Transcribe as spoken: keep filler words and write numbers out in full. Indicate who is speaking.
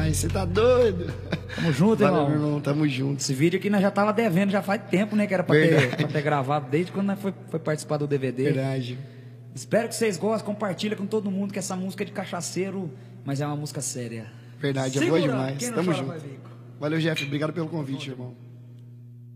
Speaker 1: demais. Você tá doido?
Speaker 2: Tamo junto,
Speaker 1: Valeu,
Speaker 2: irmão.
Speaker 1: meu irmão. Tamo junto.
Speaker 2: Esse vídeo aqui nós já tava devendo, já faz tempo, né? Que era pra, ter, pra ter gravado desde quando nós foi, foi participar do D V D.
Speaker 1: Verdade.
Speaker 2: Espero que vocês gostem, compartilha com todo mundo que essa música é de cachaceiro, mas é uma música séria.
Speaker 1: Verdade,
Speaker 2: Segura,
Speaker 1: é boa demais.
Speaker 2: quem não
Speaker 1: Tamo
Speaker 2: chora
Speaker 1: junto.
Speaker 2: vai ver.
Speaker 1: Valeu, Jeff. Obrigado pelo convite, irmão.